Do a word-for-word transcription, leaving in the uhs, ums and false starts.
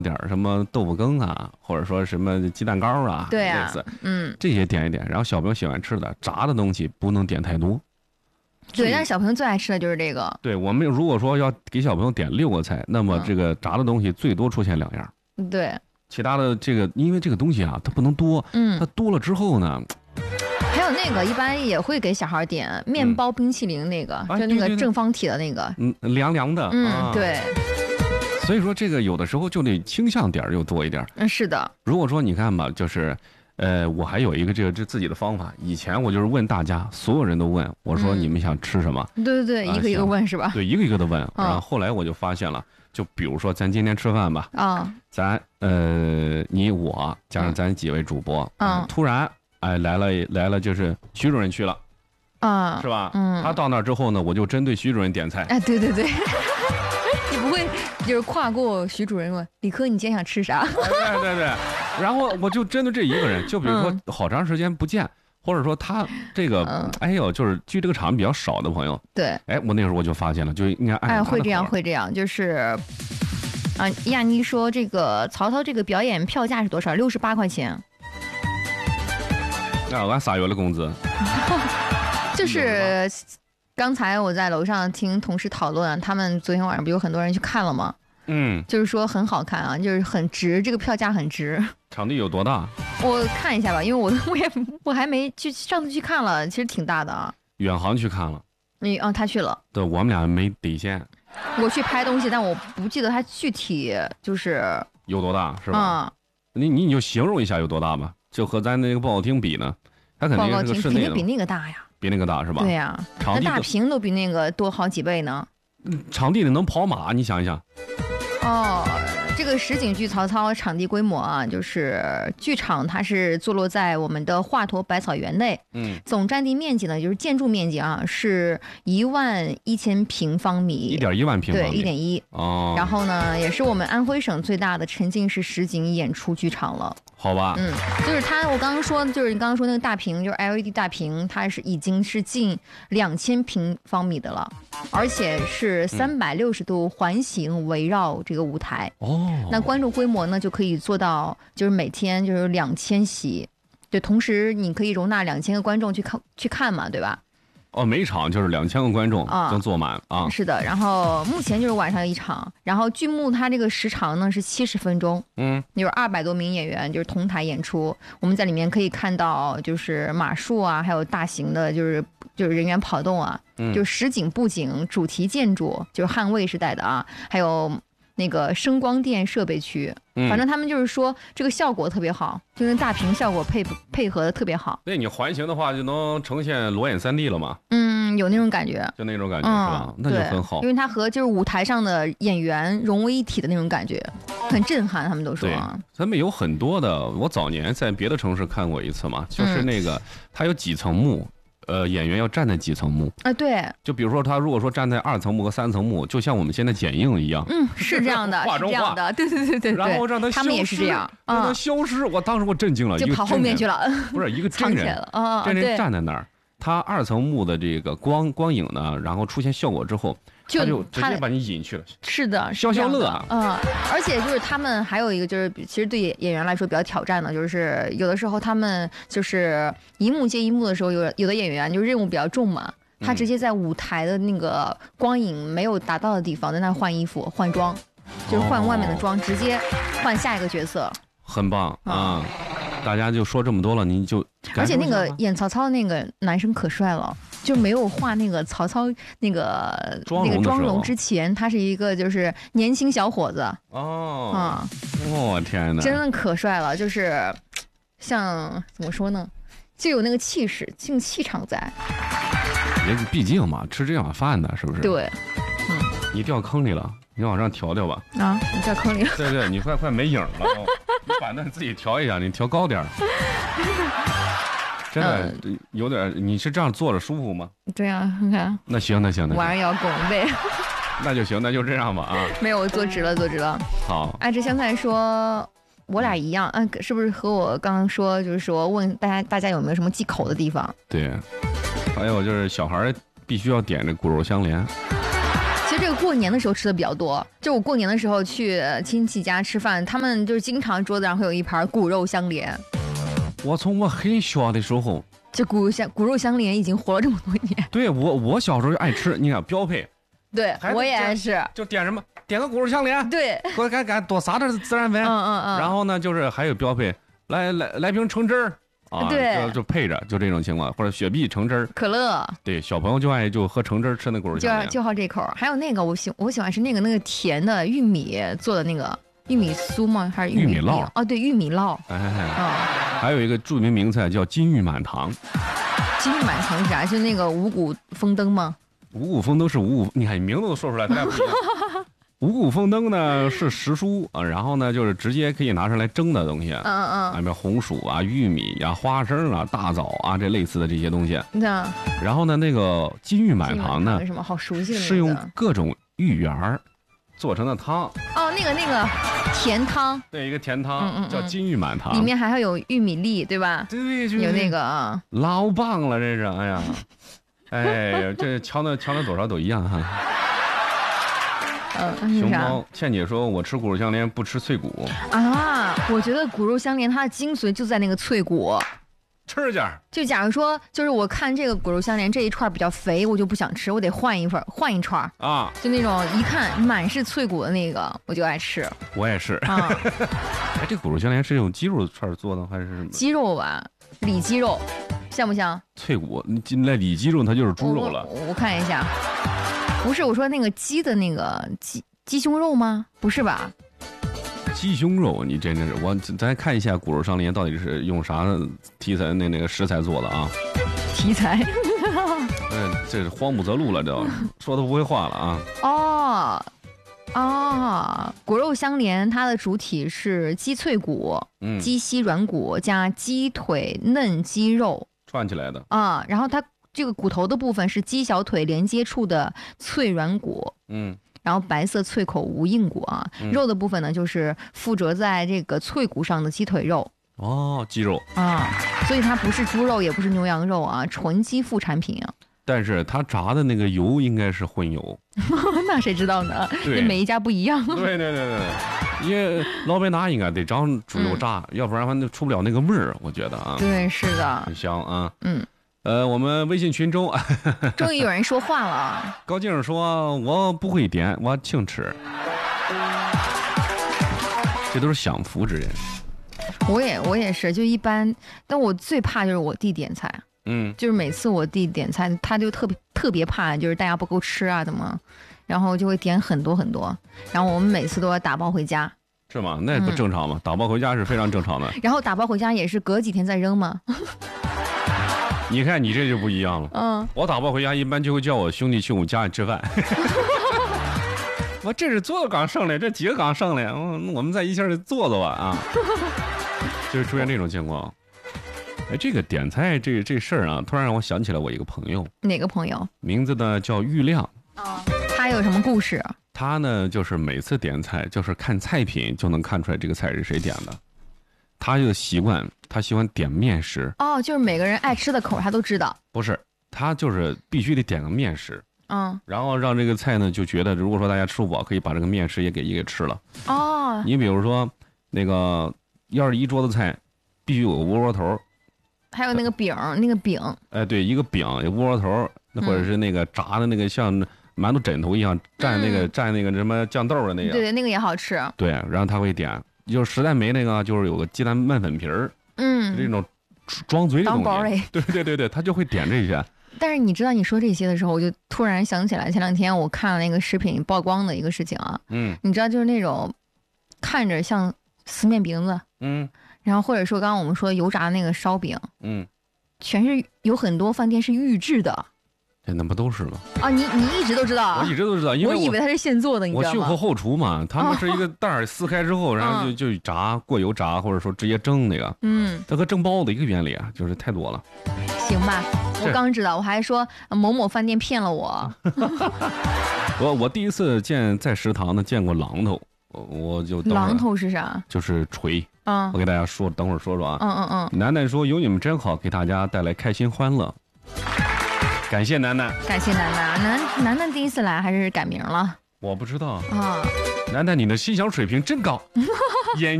点什么豆腐羹啊，或者说什么鸡蛋糕啊， 对啊， 类似， 嗯， 这些点一点。然后小朋友喜欢吃的炸的东西不能点太多。 对，但是小朋友最爱吃的就是这个。 对，我们如果说要给小朋友点六个菜，那么这个炸的东西最多出现两样。 嗯、对， 其他的这个，因为这个东西啊，它不能多， 嗯， 它多了之后呢。 还有那个，一般也会给小孩点面包冰淇淋那个， 嗯、 就那个正方体的那个， 嗯，凉凉的， 嗯， 啊、 对。 所以说这个有的时候就得倾向点儿又多一点。 嗯，是的。 如果说你看吧，就是，呃，我还有一个这个这自己的方法。以前我就是问大家，所有人都问我说你们想吃什么？ 嗯、对对对， 啊、 一个一个问是吧？ 对，一个一个的问。然后后来我就发现了，就比如说咱今天吃饭吧， 啊， 咱呃你我加上咱几位主播， 嗯， 突然哎来了来了，就是徐主任去了， 啊， 是吧？ 嗯， 他到那儿之后呢，我就针对徐主任点菜。 哎，对对对。你不会就是跨过徐主任问李科你今天想吃啥？ 哎、对对对，然后我就针对这一个人，就比如说好长时间不见，嗯、或者说他这个、嗯、哎呦，就是去这个场比较少的朋友， 对， 哎，我那时候我就发现了，就应该按哎会这样会这样，就是啊，亚妮说这个曹操这个表演票价是多少？六十八块钱。 啊，俺仨月的工资。 就是。刚才我在楼上听同事讨论，他们昨天晚上不有很多人去看了吗？ 嗯， 就是说很好看啊，就是很值，这个票价很值。 场地有多大？ 我看一下吧，因为我我也我还没去，上次去看了，其实挺大的啊。 远航去看了。 你啊，他去了。 对，我们俩没底线。 我去拍东西，但我不记得他具体就是有多大，是吧？嗯，你你你就形容一下有多大吧，就和咱那个报告厅比呢，它肯定是个室内的。 比那个大呀。 比那个大是吧？ 对呀、啊，那大屏都比那个多好几倍呢。 场地里能跑马，你想一想。 哦，这个实景剧曹操场地规模啊，就是剧场它是坐落在我们的华佗百草园内， 嗯， 总占地面积呢，就是建筑面积啊，是一万一千平方米， 一点一万平方米， 对，一点一哦。 然后呢，也是我们安徽省最大的沉浸式实景演出剧场了。 好吧， 嗯，就是它，我刚刚说，就是你刚刚说那个大屏，就是 L E D 大屏，它是已经是近两千平方米的了，而且是三百六十度环形围绕这个舞台。 哦， 那观众规模呢，就可以做到，就是每天就是两千席，对，同时你可以容纳两千个观众去看去看嘛，对吧？ 哦，每场就是两千个观众能坐满啊。 是的，然后目前就是晚上一场，然后剧目它这个时长呢是七十分钟， 嗯， 有二百多名演员就是同台演出，我们在里面可以看到就是马术啊，还有大型的就是就是人员跑动啊， 嗯， 就实景布景、主题建筑，就是汉魏时代的啊，还有那个声光电设备区。反正他们就是说这个效果特别好，就跟大屏效果配配合的特别好。 那你环形的话就能呈现裸眼 三 D 了吗？ 嗯，有那种感觉， 就那种感觉、嗯、是吧？那就很好， 因为它和就是舞台上的演员融为一体的那种感觉，很震撼。他们都说， 对，咱们有很多的，我早年在别的城市看过一次嘛，就是那个、嗯、它有几层幕。呃，演员要站在几层幕啊？对， 就比如说他如果说站在二层幕和三层幕，就像我们现在剪映一样， 嗯，是这样的， 画中画是这样的，对对对对， 然后让他他们也是这样， 让他消失。我当时我震惊了， 就跑后面去了， 不是一个真人， 啊， 真人站在那儿，他二层幕的这个光光影呢，然后出现效果之后。他就直接把你引去了， 是的， 消消乐啊， 嗯，而且就是他们还有一个就是，其实对演员来说比较挑战的，就是有的时候他们就是一幕接一幕的时候，有有的演员就任务比较重嘛，他直接在舞台的那个光影没有达到的地方，在那换衣服换装，就是换外面的装，直接换下一个角色， 很棒啊！大家就说这么多了，您就而且那个演曹操的那个男生可帅了。就没有画那个曹操那个那个妆容之前，他是一个就是年轻小伙子哦， 啊、 嗯，我、哦、天哪， 真的可帅了，就是像怎么说呢，就有那个气势，就气场在。 也毕竟嘛，吃这碗饭的，是不是？ 对，嗯， 你掉坑里了，你往上调调吧。 啊，你掉坑里了。 对对，你快快没影了，你把那自己调一下，你调高点。真的、嗯、有点，你是这样坐着舒服吗？ 对啊，你看。 那行，那行，那晚上要拱背。 那就行，那就这样吧啊。 没有，我坐直了，坐直了。 好。 爱吃香菜说，我俩一样，嗯、啊，是不是和我刚刚说，就是说问大家，大家有没有什么忌口的地方？ 对。还有就是小孩必须要点这骨肉相连。 其实这个过年的时候吃的比较多，就我过年的时候去亲戚家吃饭，他们就是经常桌子上会有一盘骨肉相连。 我从我很小的时候， 这骨肉相骨肉相连已经活了这么多年。 对我我小时候就爱吃，你看标配。 对，我也爱吃。 就点什么？点个骨肉相连。 对， 给我给给多撒点孜然粉。 嗯嗯嗯。 然后呢，就是还有标配，来来来瓶橙汁儿。啊， 对， 就就配着就这种情况，或者雪碧橙汁儿、 可乐。 对，小朋友就爱就喝橙汁儿吃那骨肉相连， 就就好这口。还有那个我喜我喜欢吃那个那个甜的玉米做的那个玉米酥吗？还是玉米烙？ 哦，对，玉米烙。 哎哎哎。哦。还有一个著名名菜叫金玉满堂。 金玉满堂是啥？就那个五谷丰登吗？ 五谷丰登是五谷，你看你名字都说出来，咱俩不一样。五谷丰登呢是时蔬啊，然后呢就是直接可以拿上来蒸的东西，嗯嗯，里面红薯啊、玉米呀、啊、花生啊、大枣啊这类似的这些东西。 那然后呢，那个金玉满堂呢， 什么好熟悉的， 是用各种芋圆做成的汤。 哦，那个那个甜汤， 对，一个甜汤，嗯嗯嗯叫金玉满堂， 里面还会有玉米粒，对吧？ 对对对， 有那个啊， 老棒了，这是，哎呀，哎，这瞧那瞧那多少都一样哈。 嗯， 熊猫倩姐说：“我吃骨肉相连，不吃脆骨啊。”我觉得骨肉相连它的精髓就在那个脆骨。 吃点。 就假如说，就是我看这个骨肉相连这一串比较肥，我就不想吃，我得换一份，换一串啊。就那种一看满是脆骨的那个，我就爱吃。 我也是啊。哎，这骨肉相连是用鸡肉串做的还是什么？ 鸡肉吧，里脊肉，像不像？ 脆骨，那里脊肉它就是猪肉了。 我, 我看一下。不是我说那个鸡的那个鸡鸡胸肉吗？不是吧？ 鸡胸肉，你真的是我，咱看一下骨肉相连到底是用啥题材那那个食材做的啊？ 题材？ 嗯，这是荒木泽路了，这说都不会话了啊！ 哦哦，骨肉相连，它的主体是鸡脆骨、嗯、鸡膝软骨加鸡腿嫩鸡肉串起来的啊，然后它。这个骨头的部分是鸡小腿连接处的脆软骨，嗯，然后白色脆口无硬骨啊，嗯、肉的部分呢就是附着在这个脆骨上的鸡腿肉。 哦，鸡肉啊，所以它不是猪肉，也不是牛羊肉啊，纯鸡副产品啊。 但是它炸的那个油应该是荤油， 那谁知道呢？对，每一家不一样。 对对对对，因为老百拿应该得找猪油炸，嗯、要不然反正出不了那个味儿，我觉得啊。 对，是的， 很香啊，嗯。呃，我们微信群中终于有人说话了。 高静说：“我不会点，我请吃。”这都是享福之人。 我也我也是，就一般，但我最怕就是我弟点菜。嗯，就是每次我弟点菜，他就特别特别怕，就是大家不够吃啊，怎么，然后就会点很多很多，然后我们每次都要打包回家。 是吗？那不正常吗？嗯、打包回家是非常正常的。 然后打包回家也是隔几天再扔吗？ 你看你这就不一样了，嗯，我打包回家一般就会叫我兄弟去我家里吃饭。我这是做的刚剩的，这几个刚剩的，嗯，我们在一起做做吧啊，就是出现这种情况。哎，这个点菜这这事儿啊，突然让我想起了我一个朋友。 哪个朋友？ 名字呢叫玉亮。 哦，他有什么故事？ 他呢就是每次点菜，就是看菜品就能看出来这个菜是谁点的。他就习惯，他喜欢点面食。 哦，就是每个人爱吃的口他都知道。 不是，他就是必须得点个面食。嗯。然后让这个菜呢就觉得，如果说大家吃不饱，可以把这个面食也给一给吃了。哦。你比如说，那个要是一桌子菜，必须有个窝窝头。 还有那个饼，呃、那个饼。 哎，对，一个饼，窝窝头，或者是那个炸的那个像馒头枕头一样蘸那个、嗯、蘸那个什么酱豆的那个。 对对，那个也好吃。 对，然后他会点。就是实在没那个，就是有个鸡蛋拌粉皮儿，嗯，这种装嘴的东西，对对对对，他就会点这些。 但是你知道你说这些的时候，我就突然想起来，前两天我看了那个食品曝光的一个事情啊，嗯，你知道就是那种看着像撕面饼子，嗯，然后或者说刚刚我们说油炸那个烧饼，嗯，全是有很多饭店是预制的。 哎，那不都是吗？ 啊，你你一直都知道啊？ 我一直都知道，因为我, 我以为它是现做的，你知道吗？ 我训后后厨嘛，他们是一个袋儿撕开之后，然后就就炸，过油炸，或者说直接蒸那个。嗯，它和蒸包子一个原理啊，就是太多了。 行吧，我刚知道，我还说某某饭店骗了我。 我我第一次见在食堂呢见过榔头，我我就榔头是啥？ 就是锤。嗯，我给大家说，等会儿说说啊。嗯嗯嗯。楠楠说有你们真好，给大家带来开心欢乐。 感谢楠楠， 感谢楠楠，楠楠楠第一次来还是改名了？ 我不知道啊， 楠楠你的欣赏水平真高，演。